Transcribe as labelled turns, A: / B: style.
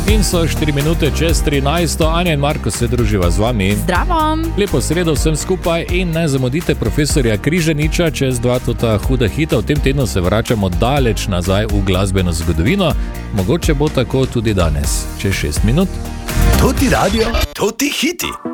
A: In so 4 minute čez 13. Anja in Marko se druživa z vami.
B: Zdravo.
A: Lepo sredo vsem skupaj in ne zamudite profesorja Križaniča čez 2 tota huda hita. V tem tednu se vračamo daleč nazaj v glasbeno zgodovino. Mogoče bo tako tudi danes, čez 6 minut.
C: Toti radio, toti hiti.